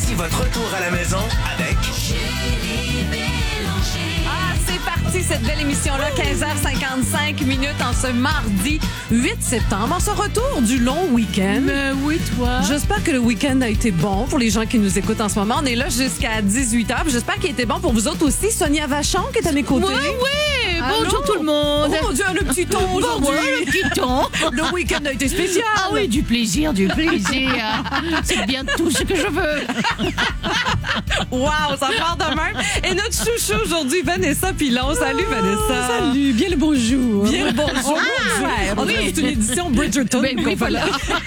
Voici votre retour à la maison avec Ah, c'est parti, cette belle émission-là, 15h55 en ce mardi 8 septembre, en ce retour du long week-end. Oui, toi. J'espère que le week-end a été bon pour les gens qui nous écoutent en ce moment. On est là jusqu'à 18h. J'espère qu'il a été bon pour vous autres aussi. Sonia Vachon qui est à mes côtés. Oui, Allô? bonjour tout le monde. Oh mon Dieu, le petit ton aujourd'hui. Le petit ton. Le week-end a été spécial. Ah oui, du plaisir, du plaisir. C'est bien tout ce que je veux. Wow, ça part de même. Et notre chouchou aujourd'hui, Vanessa Pilon. Salut, Vanessa. Salut, bien le bonjour. Bien le bonjour. On dirait que c'est une édition Bridgerton. Ben oui, voilà.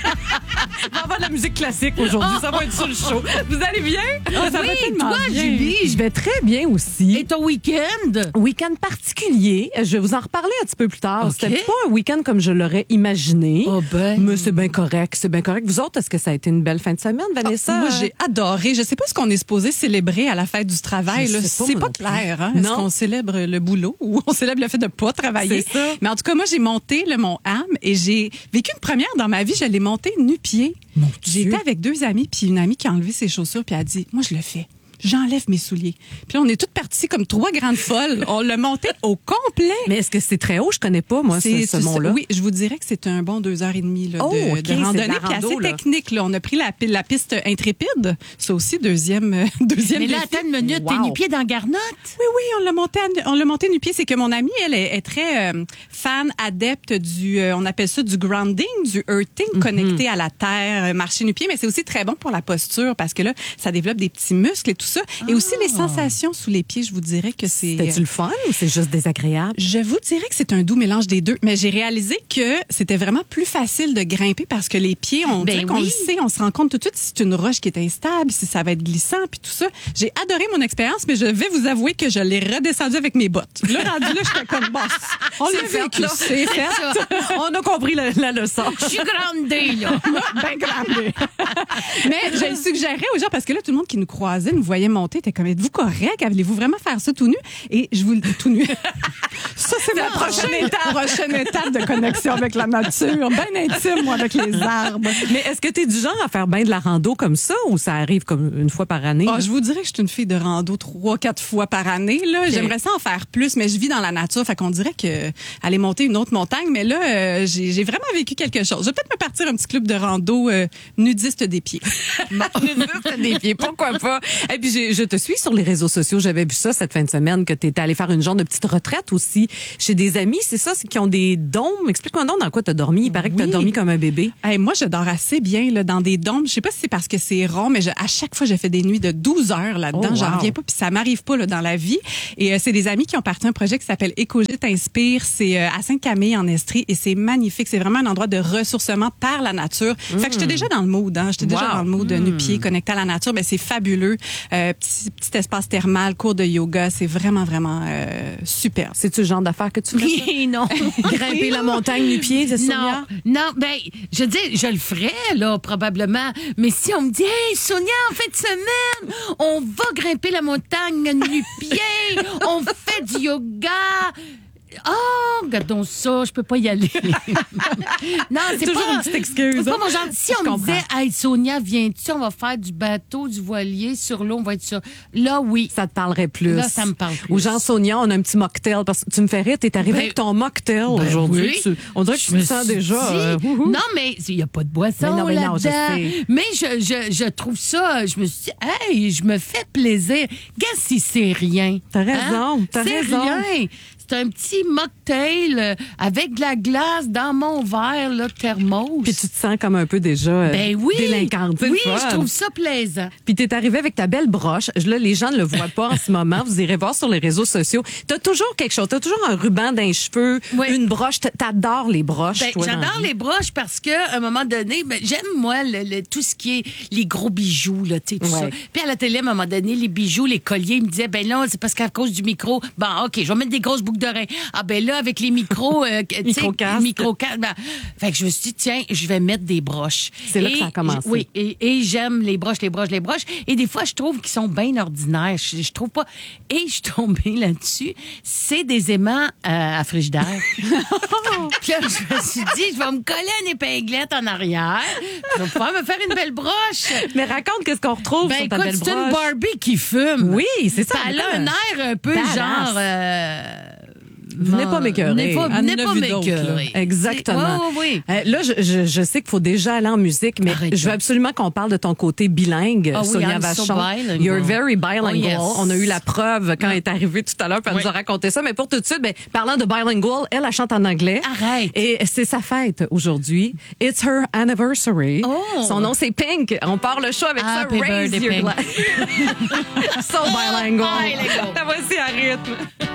On va avoir de la musique classique aujourd'hui. Ça va être sur le show. Vous allez bien? Ça va tellement toi, bien. Julie. Je vais très bien aussi. Et ton week-end? Week-end particulier. Je vais vous en reparler un petit peu plus tard. OK. C'était pas un week-end comme je l'aurais imaginé. Oh ben. Mais c'est bien correct. C'est bien correct. Vous autres, est-ce que ça a été une belle fin de semaine, Vanessa? Moi, j'ai adoré. Je sais pas ce qu'on est supposé célébrer à la fête du travail. Je Là. sais pas, C'est moi pas non plus. clair. Hein? Est-ce Non. qu'on célèbre le boulot ou on célèbre le fait de pas travailler? C'est ça. Mais en tout cas, moi, j'ai monté le Mont Ham et j'ai vécu une première dans ma vie. Je l'ai monté nu-pied. J'ai été avec deux amis, puis une amie qui a enlevé ses chaussures, puis elle a dit, moi, je le fais. J'enlève mes souliers. Puis là, on est toutes parties comme trois grandes folles. On l'a monté au complet. Mais est-ce que c'est très haut? Je connais pas, moi, ce mont-là. Oui, je vous dirais que c'est un bon 2h30 là, Oh, de, OK, de c'est de randonnée. la Puis rando, assez là. technique. Là. On a pris la piste intrépide. C'est aussi deuxième Mais défi. là, attends une minute, t'es Wow. nu-pied dans Garnotte? Oui, on l'a monté nu-pied. C'est que mon amie, elle est très fan, adepte du, on appelle ça du grounding, du earthing, connecté à la terre, marcher nu-pied. Mais c'est aussi très bon pour la posture parce que là, ça développe des petits muscles et tout ça. Et aussi les sensations sous les pieds, je vous dirais que c'est... C'était-tu le fun ou c'est juste désagréable? Je vous dirais que c'est un doux mélange des deux, mais j'ai réalisé que c'était vraiment plus facile de grimper parce que les pieds, on dirait qu'on oui. le sait, on se rend compte tout de suite si c'est une roche qui est instable, si ça va être glissant, puis tout ça. J'ai adoré mon expérience, mais je vais vous avouer que je l'ai redescendu avec mes bottes. Là, rendu là, j'étais comme boss. On l'a vécu, c'est fait. On a compris la leçon. Je suis grandée, là. Ben grandé. Mais je le suggérais aux gens parce que là, tout le monde qui nous croisait, nous voyait monter, était comme, êtes-vous correct? Allez-vous vraiment faire ça tout nu? Et je vous le tout nu. Ça, c'est la prochaine étape de connexion avec la nature. Bien intime, moi, avec les arbres. Mais est-ce que tu es du genre à faire bien de la rando comme ça ou ça arrive comme une fois par année? Ah, je vous dirais que je suis une fille de rando 3-4 fois par année. Là. J'aimerais ça en faire plus, mais je vis dans la nature. Fait qu'on dirait que aller monter une autre montagne. Mais là, j'ai vraiment vécu quelque chose. Je vais peut-être me partir un petit club de rando nudiste des pieds. Des pieds, pourquoi pas? Et puis, je te suis sur les réseaux sociaux. J'avais vu ça cette fin de semaine, que tu étais allé faire une genre de petite retraite aussi chez des amis. C'est ça, c'est qui ont des dômes. Explique-moi donc dans quoi tu as dormi. Il paraît que tu as Oui. dormi comme un bébé. Hey, moi, je dors assez bien là, dans des dômes. Je sais pas si c'est parce que c'est rond, mais à chaque fois, je fais des nuits de 12 heures là-dedans. Oh, wow. J'en reviens pas, puis ça m'arrive pas là, dans la vie. Et c'est des amis qui ont parti un projet qui s'appelle Écogite Inspire. C'est à Sainte-Camille, en Estrie, et c'est magnifique. C'est vraiment un endroit de ressourcement par la nature. Fait que j'étais déjà dans le mood. Hein. J'étais déjà Wow. dans le mood de nu-pied, connecté à la nature. Ben, c'est fabuleux. Petit espace thermal, cours de yoga. C'est vraiment, vraiment super. C'est-tu le genre d'affaire que tu fais? ça? Oui, non. Grimper la montagne nu-pied, c'est ça? Non, ben, je dis, je le ferais, là, probablement. Mais si on me dit, hey, Sonia, en fin de semaine, on va grimper la montagne nu-pied, on fait du yoga. Oh, regardons ça, je peux pas y aller. Non, c'est Toujours pas une petite excuse, C'est pas hein? mon genre. Si on me comprends. disait, hey, Sonia, viens-tu, on va faire du bateau, du voilier sur l'eau, on va être sur. Là, oui. Ça te parlerait plus. Là, ça me parle plus. Ou Jean Sonia, on a un petit mocktail. Parce que tu me fais rire, t'es arrivé Ben, avec ton mocktail aujourd'hui. oui. On dirait que tu me te sens suis déjà. dit- Wouhou. Non, mais il n'y a pas de boisson Mais non, là-dedans. je sais. Mais je trouve ça, je me suis dit, hey, je me fais plaisir. Qu'est-ce si c'est rien? T'as raison, t'as C'est raison. rien. C'est un petit mocktail avec de la glace dans mon verre, là, thermos. Puis tu te sens comme un peu déjà Ben oui. délinquante. C'est Oui, le fun. je trouve ça plaisant. Puis t'es arrivé avec ta belle broche. Là, les gens ne le voient pas en ce moment. Vous irez voir sur les réseaux sociaux. T'as toujours quelque chose. T'as toujours un ruban dans les cheveux, Oui. une broche. T'adores les broches, Ben, toi, dans la j'adore vie. les broches parce que à un moment donné, ben, j'aime moi tout ce qui est les gros bijoux là, tu sais, tout Ouais. ça. Puis à la télé, à un moment donné, les bijoux, les colliers, ils me disaient ben non, c'est parce qu'à cause du micro. Bon, ok, je vais mettre des grosses boucles d'oreille. Ah ben là, avec les micros... Micro-casques. Micro-casques. Ben, fait que je me suis dit, tiens, je vais mettre des broches. C'est là que ça a commencé. Oui, et j'aime les broches. Et des fois, je trouve qu'ils sont bien ordinaires. Je trouve pas... Et je suis tombée là-dessus. C'est des aimants à frigidaire. Puis là, je me suis dit, je vais me coller une épinglette en arrière. Je vais pouvoir me faire une belle broche. Mais raconte qu'est-ce qu'on retrouve Ben sur ta écoute, belle c'est une broche. Barbie qui fume. Oui, c'est ça. Ça a un air un peu badass. genre... Venez pas m'écœurer. Venez pas En a vu d'autres, m'écœurer. Exactement. Oui. Là, je sais qu'il faut déjà aller en musique, mais Arrête je veux donc. absolument qu'on parle de ton côté bilingue, Ah oui, Sonia I'm so Vachon. bilingual. You're very bilingual. Oh, yes. On a eu la preuve quand elle est arrivée tout à l'heure, puis elle Oui. nous a raconté ça. Mais pour tout de suite, parlant de bilingual, elle chante en anglais. Arrête. Et c'est sa fête aujourd'hui. It's her anniversary. Oh. Son nom, c'est Pink. On part le show avec Happy ça. Raise birthday, your Pink. glass. So bilingual. Bilingual. La voici à rythme.